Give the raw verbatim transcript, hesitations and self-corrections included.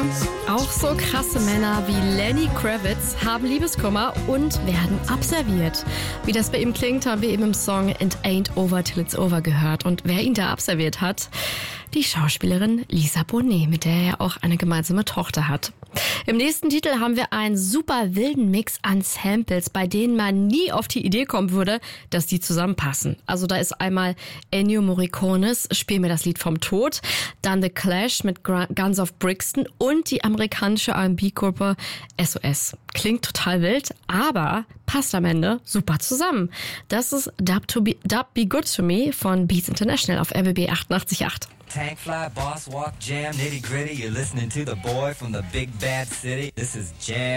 Auch so krasse Männer wie Lenny Kravitz haben Liebeskummer und werden abserviert. Wie das bei ihm klingt, haben wir eben im Song It Ain't Over Till It's Over gehört. Und wer ihn da abserviert hat? Die Schauspielerin Lisa Bonet, mit der er auch eine gemeinsame Tochter hat. Im nächsten Titel haben wir einen super wilden Mix an Samples, bei denen man nie auf die Idee kommen würde, dass die zusammenpassen. Also da ist einmal Ennio Morricones Spiel mir das Lied vom Tod, dann The Clash mit Guns of Brixton und die amerikanische R and B-Gruppe S O S. Klingt total wild, aber passt am Ende super zusammen. Das ist Dub, to be, Dub Be Good To Me von Beats International auf R B B achtundachtzig Komma acht. Tank fly, boss walk, jam, nitty gritty. You're listening to the boy from the big bad city. This is Jam.